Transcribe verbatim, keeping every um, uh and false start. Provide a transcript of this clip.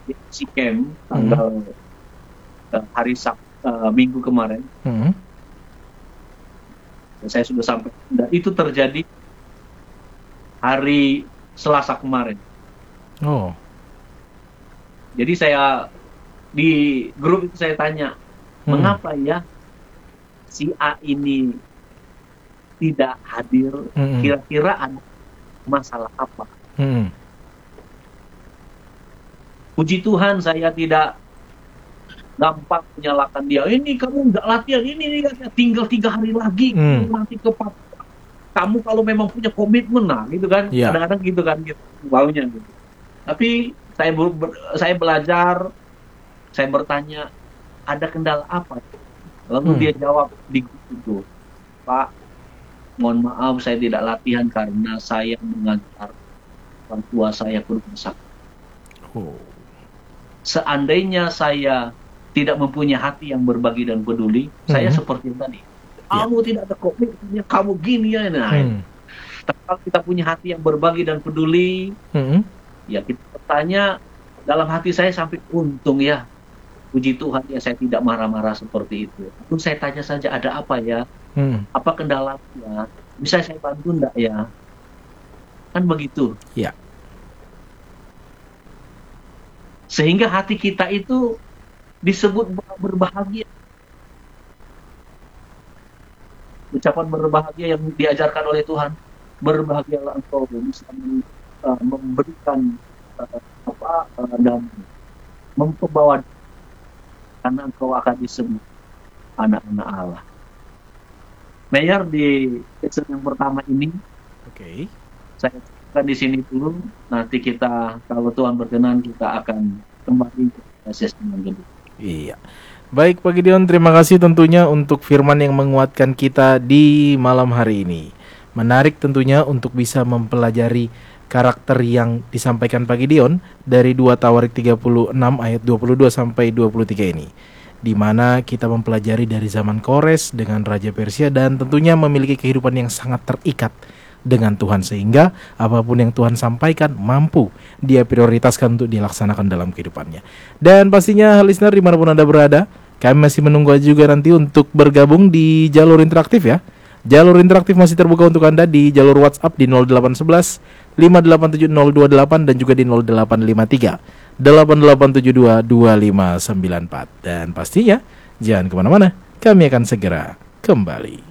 di Sikem tanggal hmm. uh, hari Sabtu uh, Minggu kemarin. Hmm. Saya sudah sampai. Dan itu terjadi hari Selasa kemarin. Oh. Jadi saya di grup itu saya tanya, hmm. mengapa ya si A ini tidak hadir? Hmm. Kira-kira ada masalah apa? Hmm. Puji Tuhan saya tidak gampang menyalahkan dia. Ini kamu nggak latihan, ini tinggal tiga hari lagi, hmm. nanti ke Papua. Kamu kalau memang punya komitmen lah, gitu kan? Yeah. Kadang-kadang gitu kan, gitu baunya. Gitu. Tapi saya ber, ber, saya belajar, saya bertanya, ada kendala apa? Lalu hmm. dia jawab di grup itu, Pak, mohon maaf saya tidak latihan karena saya mengantar orang tua saya ke rumah sakit. Oh. Seandainya saya tidak mempunyai hati yang berbagi dan peduli, hmm. saya seperti tadi. Kamu ya. Tidak ada komitmennya, kamu gini ya. Nah, hmm. tapi kalau kita punya hati yang berbagi dan peduli, hmm. ya kita bertanya dalam hati saya sampai untung ya. Puji Tuhan ya saya tidak marah-marah seperti itu. Lalu saya tanya saja ada apa ya? Hmm. Apa kendalanya? Bisa saya bantu enggak ya? Kan begitu. Ya. Sehingga hati kita itu disebut berbahagia. Ucapan berbahagia yang diajarkan oleh Tuhan. Berbahagialah engkau bisa uh, memberikan uh, apa uh, dan membawa karena engkau akan disebut anak-anak Allah. Mayor di episode yang pertama ini, oke, okay. Saya akan di sini dulu. Nanti kita kalau Tuhan berkenan kita akan kembali ke proses yang kedua. Iya. Baik Pak Gideon, terima kasih tentunya untuk firman yang menguatkan kita di malam hari ini. Menarik tentunya untuk bisa mempelajari karakter yang disampaikan Pak Gideon dari dua Tawarik tiga puluh enam ayat dua puluh dua sampai dua puluh tiga ini, di mana kita mempelajari dari zaman Kores dengan Raja Persia dan tentunya memiliki kehidupan yang sangat terikat dengan Tuhan, sehingga apapun yang Tuhan sampaikan mampu dia prioritaskan untuk dilaksanakan dalam kehidupannya. Dan pastinya listener dimanapun Anda berada, kami masih menunggu juga nanti untuk bergabung di jalur interaktif ya. Jalur interaktif masih terbuka untuk Anda di jalur WhatsApp di nol delapan satu satu lima delapan tujuh nol dua delapan dan juga di nol delapan lima tiga delapan delapan tujuh dua dua lima sembilan empat. Dan pastinya jangan kemana-mana, kami akan segera kembali.